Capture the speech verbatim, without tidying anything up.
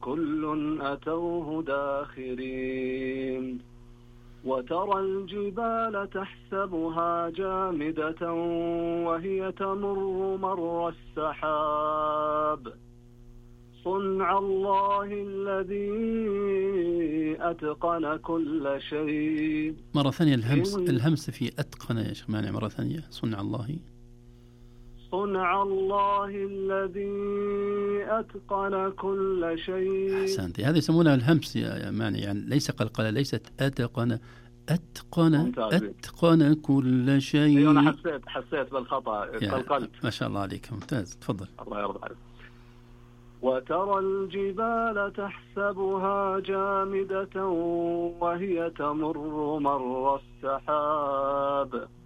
كل أتوه داخرين. وترى الجبال تحسبها جامدة وهي تمر مر السحاب صنع الله الذي أتقن كل شيء. مرة ثانية الهمس الهمس في أتقن يا شيخ مانع، مرة ثانية صنع الله صنع الله الذي أتقن كل شيء. أحسنت. هذا يسمونها الهمس يا مانع، يعني ليس قلقلة، ليست أتقن، أتقن أتقن كل شيء. أيوة أنا حسيت حسيت بالخطأ قلقلت. ما شاء الله عليك، ممتاز، تفضل. الله يرضى عليك. وترى الجبال تحسبها جامدة وهي تمر مر السحاب